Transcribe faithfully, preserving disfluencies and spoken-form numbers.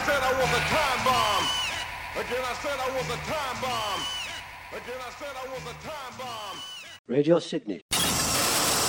said I was a time bomb. Again I said I was a time bomb. Again I said I was a time bomb. Radio Sydney.